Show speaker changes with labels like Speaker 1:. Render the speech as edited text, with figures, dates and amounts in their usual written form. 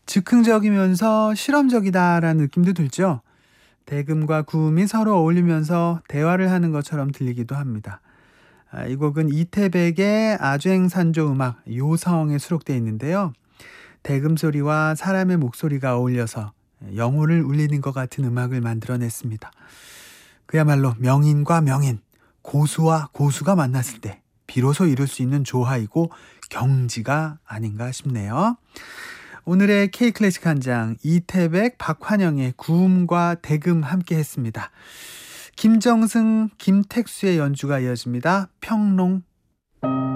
Speaker 1: 즉흥적이면서 실험적이다라는 느낌도 들죠. 대금과 구음이 서로 어울리면서 대화를 하는 것처럼 들리기도 합니다. 이 곡은 이태백의 아주행산조 음악 요성에 수록되어 있는데요. 대금 소리와 사람의 목소리가 어울려서 영혼을 울리는 것 같은 음악을 만들어냈습니다. 그야말로 명인과 명인, 고수와 고수가 만났을 때 비로소 이룰 수 있는 조화이고 경지가 아닌가 싶네요. 오늘의 K클래식 한 장, 이태백, 박환영의 구음과 대금 함께 했습니다. 김정승, 김택수의 연주가 이어집니다. 평롱.